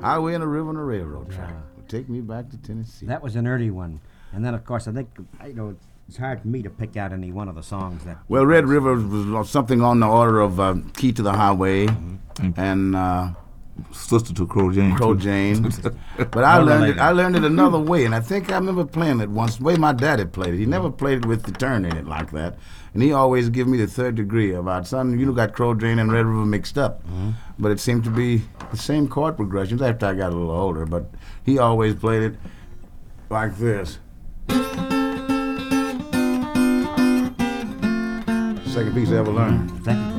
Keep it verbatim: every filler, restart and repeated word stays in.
Highway and a river and a railroad track. Yeah. Take me back to Tennessee. That was an early one. And then, of course, I think, you know, it's hard for me to pick out any one of the songs that... Well, Red River was something on the order of uh, Key to the Highway Mm-hmm. and uh, Sister to Crow Jane. Crow Jane. But I learned it. I learned it another way, and I think I remember playing it once. The way my daddy played it, he never played it with the turn in it like that, and he always give me the third degree about son. You got Crow Jane and Red River mixed up, Mm-hmm. but it seemed to be the same chord progressions after I got a little older. But he always played it like this. Second piece I ever learned. Thank you.